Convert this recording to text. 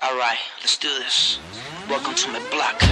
Alright, let's do this. Welcome to my block.